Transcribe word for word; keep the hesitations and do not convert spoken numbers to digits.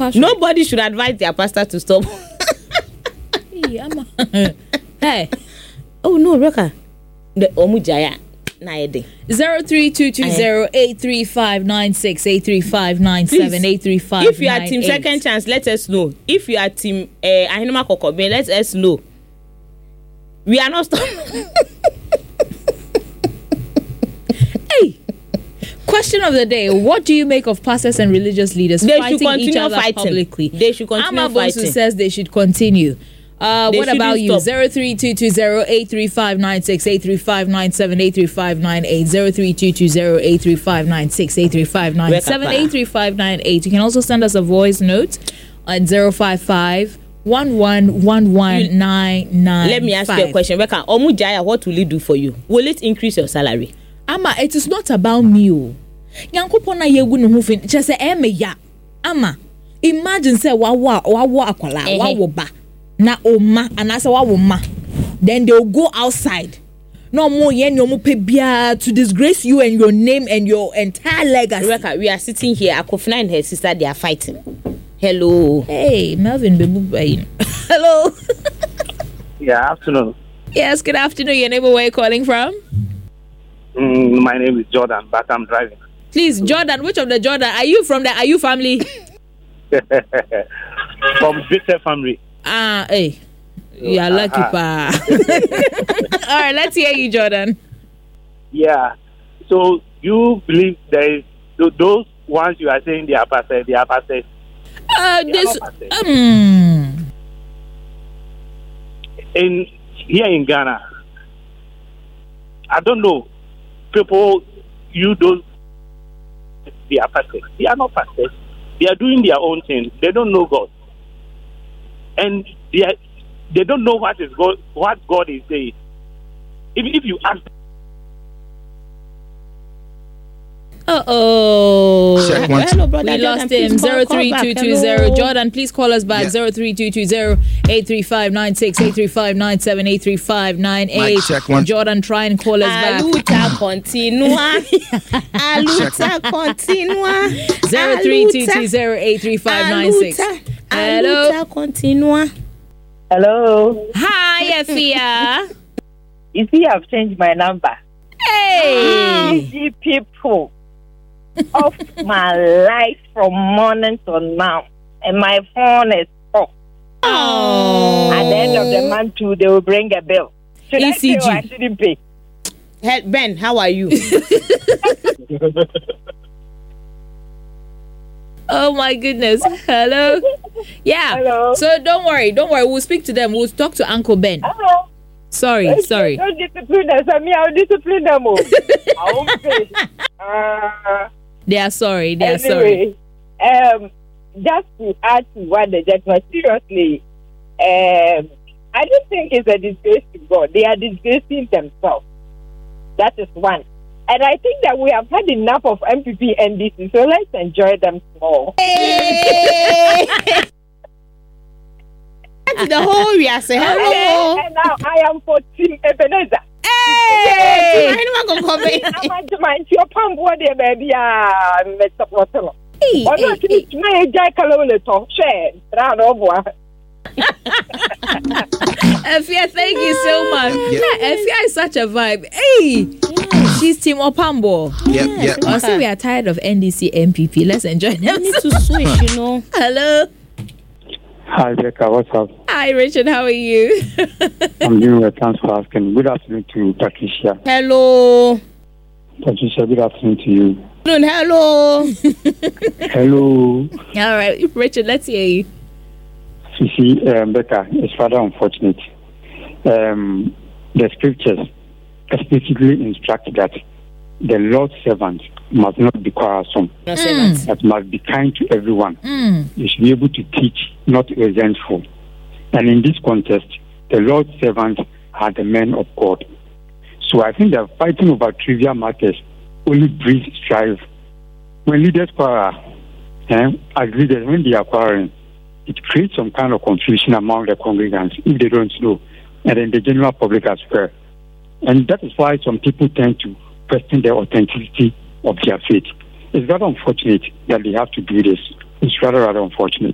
Nobody should advise their pastor to stop. Hey. Oh no, Rebecca. The Omujaya. Zero three two two zero eight three five nine six eight three five nine seven eight three five. If you are team second chance, let us know. If you are team uh, Ahinuma Kokobe, let us know. We are not stopping. Hey, question of the day: what do you make of pastors and religious leaders they fighting each other fighting. publicly? They should continue Amabosu fighting. says they should continue. Uh, what about you? Zero three two two zero eight three five nine six eight three five nine seven eight three five nine eight zero three two two zero eight three five nine six eight three five nine seven eight three five nine eight. You can also send us a voice note at zero five five one one one one nine nine. Let me ask you a question, Rebecca. Omujaya, what will it do for you? Will it increase your salary? Ama, it is not about me. Yankopona yegu no hufin. Just say eme ya. Ama, imagine say wawa wawa akwala wawo ba. Na oma anasa wa woma, then they'll go outside. No more yen no more pebia to disgrace you and your name and your entire legacy. Rebecca, we are sitting here. Akofina and her sister, they are fighting. Hello. Hey, Melvin Bebu. Hello. Yeah, afternoon. Yes, good afternoon. Your neighbor, where are you calling from? Mm, my name is Jordan, but I'm driving. Please, Jordan, which of the Jordan? Are you from the Are you family? From Victor family. Ah, hey. You are lucky, pa. All right, let's hear you, Jordan. Yeah. So you believe there is those ones you are saying they are pastors, they are pastors. Uh, this um. In here in Ghana, I don't know. People, you don't. They are pastors. They are not pastors. They are doing their own thing. They don't know God. And they are, they don't know what is God, what God is saying. If if you ask, uh oh, Check one. Hello, brother. We Jordan, lost him. Zero three two two zero. Jordan, please call us back. Zero three two two zero eight three five nine six eight three five nine seven eight three five nine eight. Jordan, try and call us back. Aluta continua. Aluta continua. Zero three two two zero eight three five nine six. Hello. Continua. Hello. Hi, Efia. You see, I've changed my number. Hey. G people of my life from morning to now, and my phone is off. Oh. At the end of the month, too, they will bring a bill. Should E C G. I pay or I shouldn't pay? Hey, Ben, how are you? Oh my goodness. Hello. Yeah. Hello. So don't worry, don't worry. We'll speak to them. We'll talk to Uncle Ben. Hello. Sorry, Okay, sorry. Don't discipline us. I mean, I'll discipline them all. I won't pay. Uh, They are sorry. They are anyway, sorry. Um, just to add to what the gentleman, seriously, um, I don't think it's a disgrace to God. They are disgracing themselves. That is one. And I think that we have had enough of M P P and D C, so let's enjoy them small. Hey. That's the whole we are saying. Hello. And now I am for Team Ebenezer. Hey. I know I'm going to I'm going to mind your pump what they baby are. Let's support them. Hey, Or not to my Jack alone to talk. Share. Round over. Efia, thank you so much. Yeah. Efia is such a vibe. Hey, yeah. She's Team Opambo. Yep, yep. Also, we are tired of N D C M P P. Let's enjoy them. We need to switch, you know. Hello. Hi, Becca. What's up? Hi, Richard. How are you? I'm doing well. Thanks for asking. Good afternoon to Patricia. Hello. Patricia, good afternoon to you. Hello. Hello. All right, Richard, let's hear you. You see, um, Becca, it's rather unfortunate. Um, the scriptures explicitly instruct that the Lord's servant must not be quarrelsome, Mm. but must be kind to everyone. Mm. You should be able to teach, not resentful. And in this context, the Lord's servants are the men of God. So I think that fighting over trivial matters only breeds strife. When leaders quarrel, eh, as leaders, when they are quarreling, it creates some kind of confusion among the congregants if they don't know, and then the general public as well. And that is why some people tend to question the authenticity of their faith. It's rather unfortunate that they have to do this. It's rather, rather unfortunate.